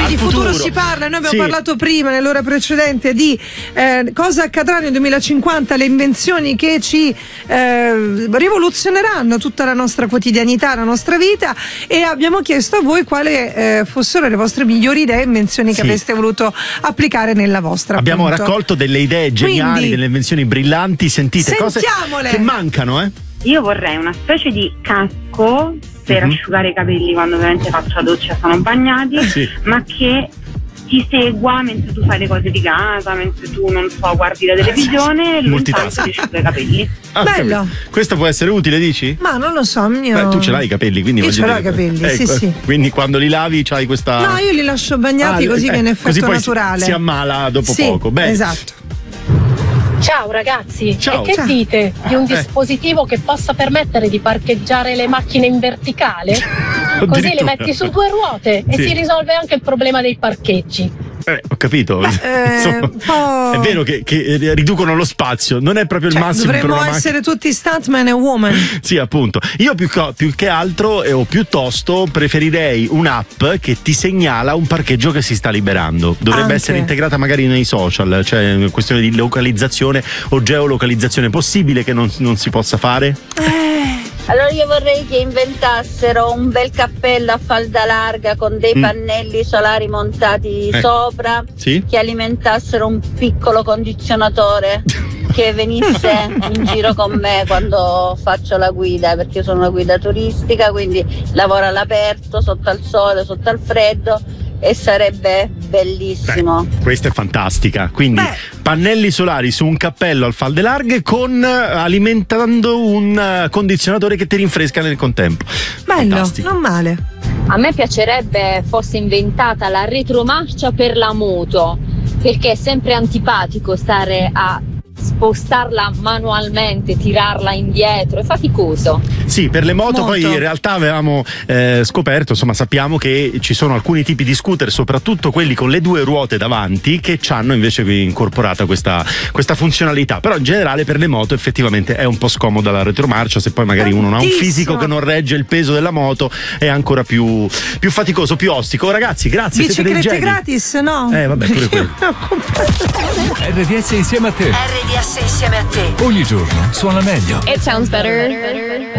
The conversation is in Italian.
di futuro si parla. Noi abbiamo parlato prima, nell'ora precedente, di cosa accadrà nel 2050, le invenzioni che ci rivoluzioneranno tutta la nostra quotidianità, la nostra vita, e abbiamo chiesto a voi quali fossero le vostre migliori idee, invenzioni che avreste voluto applicare nella vostra. Abbiamo raccolto delle idee geniali, delle invenzioni brillanti. Sentite, cose che mancano, Io vorrei una specie di casco per asciugare i capelli quando ovviamente faccio la doccia, sono bagnati, ma che ti segua mentre tu fai le cose di casa, mentre tu, non so, guardi la televisione, lui intanto ti asciuga i capelli. Bello. Questo può essere utile, dici? Ma non lo so, tu ce l'hai i capelli, quindi io ce l'ho i capelli, sì. Quindi quando li lavi c'hai questa... No, io li lascio bagnati così viene effetto così naturale. Si ammala dopo poco. Bene. Esatto. Ciao ragazzi, Ciao. e che dite di un dispositivo che possa permettere di parcheggiare le macchine in verticale? Così le metti su 2 ruote e si risolve anche il problema dei parcheggi. Ho capito. Insomma, è vero che riducono lo spazio, non è proprio il massimo. Dovremmo essere tutti stuntman e woman. Sì, appunto. Io più che altro o piuttosto preferirei un'app che ti segnala un parcheggio che si sta liberando. Dovrebbe essere integrata magari nei social, cioè una questione di localizzazione o geolocalizzazione. Possibile che non si possa fare? Allora io vorrei che inventassero un bel cappello a falda larga con dei pannelli solari montati sopra, che alimentassero un piccolo condizionatore che venisse in giro con me quando faccio la guida, perché io sono una guida turistica, quindi lavoro all'aperto, sotto al sole, sotto al freddo, e sarebbe bellissimo. Questa è fantastica. Quindi pannelli solari su un cappello a falde larghe alimentando un condizionatore che ti rinfresca nel contempo. Bello, fantastico. Non male. A me piacerebbe fosse inventata la retromarcia per la moto, perché è sempre antipatico stare a spostarla manualmente, tirarla indietro, è faticoso. Sì, per le moto poi in realtà avevamo scoperto, insomma sappiamo che ci sono alcuni tipi di scooter, soprattutto quelli con le 2 ruote davanti, che ci hanno invece incorporata questa funzionalità, però in generale per le moto effettivamente è un po' scomoda la retromarcia, se poi magari uno non ha un fisico che non regge il peso della moto è ancora più faticoso, più ostico. Ragazzi, grazie. Biciclette gratis, no? Vabbè, pure quello. RDS insieme a te. RDS insieme a te. Ogni giorno suona meglio. It sounds better.